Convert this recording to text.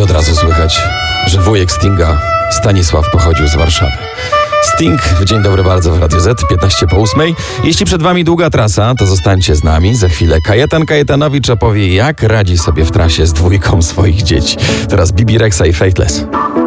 I od razu słychać, że wujek Stinga, Stanisław, pochodził z Warszawy. Sting w Dzień Dobry Bardzo w Radio Z, 15:08. Jeśli przed wami długa trasa, to zostańcie z nami. Za chwilę Kajetan Kajetanowicz opowie, jak radzi sobie w trasie z dwójką swoich dzieci. Teraz Bibi Rexha i Faithless.